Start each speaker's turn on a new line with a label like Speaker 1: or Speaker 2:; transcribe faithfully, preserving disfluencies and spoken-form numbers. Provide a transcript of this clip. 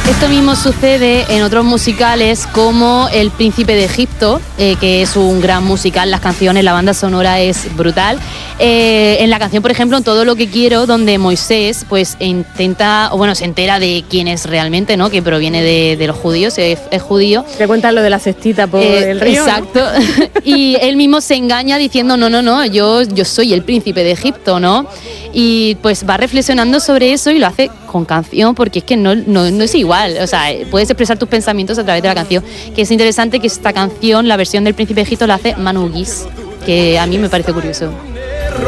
Speaker 1: Esto mismo sucede en otros musicales como El Príncipe de Egipto, eh, que es un gran musical, las canciones, la banda sonora es brutal. Eh, en la canción, por ejemplo, En Todo lo que quiero, donde Moisés pues intenta, o bueno, se entera de quién es realmente, ¿no? Que proviene de, de los judíos, es, es judío.
Speaker 2: Te cuentan lo de la cestita por
Speaker 1: Eh,
Speaker 2: el río,
Speaker 1: exacto. ¿No? Y él mismo se engaña diciendo, no, no, no, yo, yo soy el príncipe de Egipto, ¿no? Y pues va reflexionando sobre eso y lo hace con canción, porque es que no, no, no es igual, o sea, puedes expresar tus pensamientos a través de la canción, que es interesante que esta canción, la versión del Príncipe de Egipto, la hace Manu Guis, que a mí me parece curioso.